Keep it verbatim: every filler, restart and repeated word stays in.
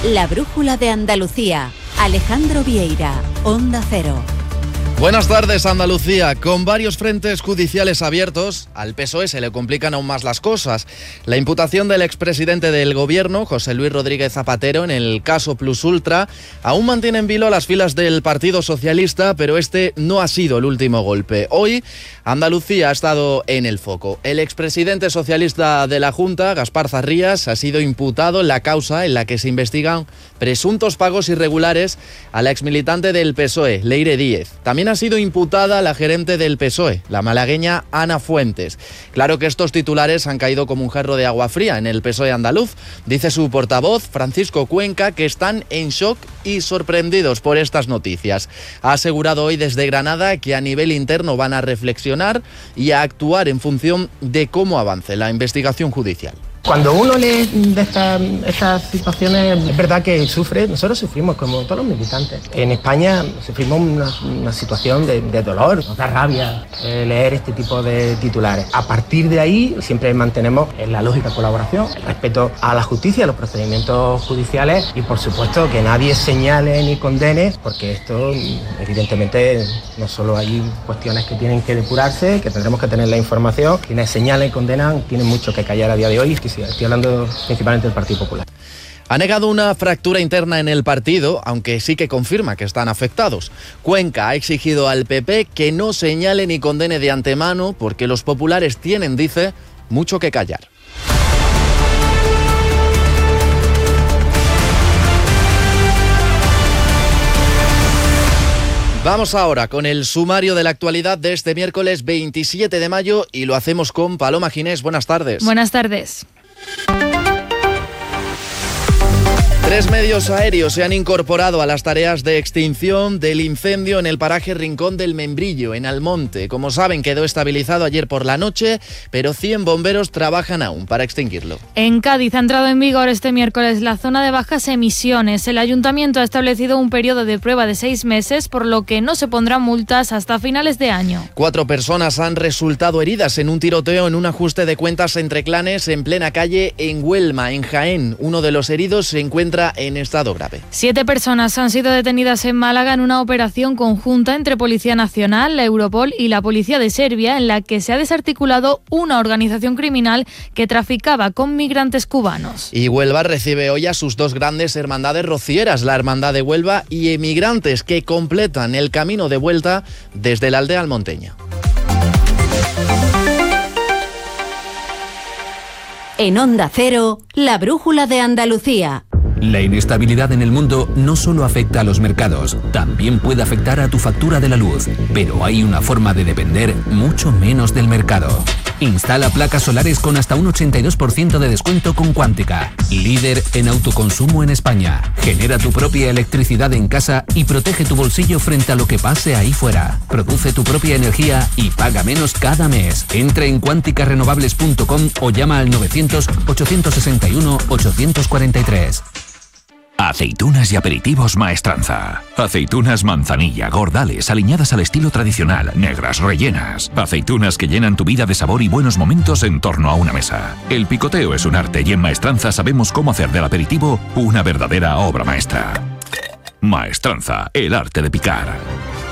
La brújula de Andalucía. Alejandro Vieira, Onda Cero. Buenas tardes, Andalucía. Con varios frentes judiciales abiertos, al P S O E se le complican aún más las cosas. La imputación del expresidente del Gobierno, José Luis Rodríguez Zapatero, en el caso Plus Ultra, aún mantiene en vilo las filas del Partido Socialista, pero este no ha sido el último golpe. Hoy, Andalucía ha estado en el foco. El expresidente socialista de la Junta, Gaspar Zarrías, ha sido imputado en la causa en la que se investigan presuntos pagos irregulares a la exmilitante del P S O E, Leire Díez. También ha sido imputada la gerente del P S O E, la malagueña Ana Fuentes. Claro que estos titulares han caído como un jarro de agua fría en el P S O E andaluz. Dice su portavoz, Francisco Cuenca, que están en shock y sorprendidos por estas noticias. Ha asegurado hoy desde Granada que a nivel interno van a reflexionar y a actuar en función de cómo avance la investigación judicial. Cuando uno lee de estas, estas situaciones, es verdad que sufre, nosotros sufrimos como todos los militantes. En España sufrimos una, una situación de, de dolor, nos da rabia eh, leer este tipo de titulares. A partir de ahí siempre mantenemos en la lógica colaboración, el respeto a la justicia, a los procedimientos judiciales y por supuesto que nadie señale ni condene, porque esto evidentemente no solo hay cuestiones que tienen que depurarse, que tendremos que tener la información, quienes señalan y condenan tienen mucho que callar a día de hoy. Estoy hablando principalmente del Partido Popular. Ha negado una fractura interna en el partido, aunque sí que confirma que están afectados. Cuenca ha exigido al P P que no señale ni condene de antemano, porque los populares tienen, dice, mucho que callar. Vamos ahora con el sumario de la actualidad de este miércoles veintisiete de mayo y lo hacemos con Paloma Ginés. Buenas tardes. Buenas tardes. Tres medios aéreos se han incorporado a las tareas de extinción del incendio en el paraje Rincón del Membrillo, en Almonte. Como saben, quedó estabilizado ayer por la noche, pero cien bomberos trabajan aún para extinguirlo. En Cádiz ha entrado en vigor este miércoles la zona de bajas emisiones. El ayuntamiento ha establecido un periodo de prueba de seis meses, por lo que no se pondrán multas hasta finales de año. Cuatro personas han resultado heridas en un tiroteo en un ajuste de cuentas entre clanes en plena calle en Huelma, en Jaén. Uno de los heridos se encuentra en estado grave. Siete personas han sido detenidas en Málaga en una operación conjunta entre Policía Nacional, la Europol y la Policía de Serbia, en la que se ha desarticulado una organización criminal que traficaba con migrantes cubanos. Y Huelva recibe hoy a sus dos grandes hermandades rocieras, la Hermandad de Huelva y Emigrantes, que completan el camino de vuelta desde la aldea almonteña. En Onda Cero, la brújula de Andalucía. La inestabilidad en el mundo no solo afecta a los mercados, también puede afectar a tu factura de la luz, pero hay una forma de depender mucho menos del mercado. Instala placas solares con hasta un ochenta y dos por ciento de descuento con Cuántica, líder en autoconsumo en España. Genera tu propia electricidad en casa y protege tu bolsillo frente a lo que pase ahí fuera. Produce tu propia energía y paga menos cada mes. Entra en cuántica renovables punto com o llama al novecientos, ochocientos sesenta y uno, ochocientos cuarenta y tres. Aceitunas y aperitivos Maestranza. Aceitunas manzanilla, gordales, aliñadas al estilo tradicional, negras, rellenas. Aceitunas que llenan tu vida de sabor y buenos momentos en torno a una mesa. El picoteo es un arte y en Maestranza sabemos cómo hacer del aperitivo una verdadera obra maestra. Maestranza, el arte de picar.